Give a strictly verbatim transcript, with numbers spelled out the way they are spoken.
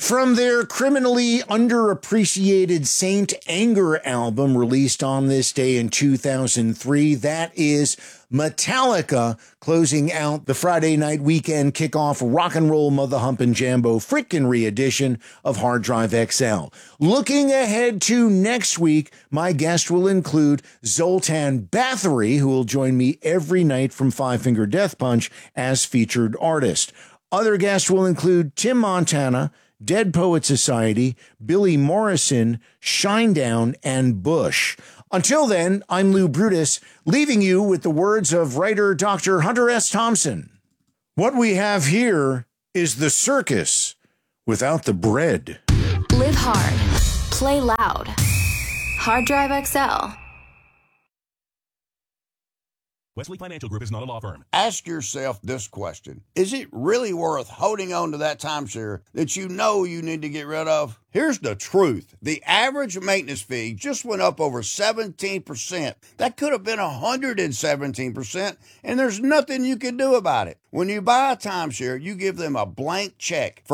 From their criminally underappreciated Saint Anger album released on this day in two thousand three, that is Metallica closing out the Friday night weekend kickoff rock and roll mother humping jambo frickin' re-edition of Hard Drive X L. Looking ahead to next week, my guest will include Zoltan Bathory, who will join me every night from Five Finger Death Punch as featured artist. Other guests will include Tim Montana, Dead Poet Society, Billy Morrison, Shinedown, and Bush. Until then, I'm Lou Brutus, leaving you with the words of writer Doctor Hunter S. Thompson. What we have here is the circus without the bread. Live hard. Play loud. Hard Drive X L. Wesley Financial Group is not a law firm. Ask yourself this question. Is it really worth holding on to that timeshare that you know you need to get rid of? Here's the truth. The average maintenance fee just went up over seventeen percent. That could have been one hundred seventeen percent, and there's nothing you can do about it. When you buy a timeshare, you give them a blank check for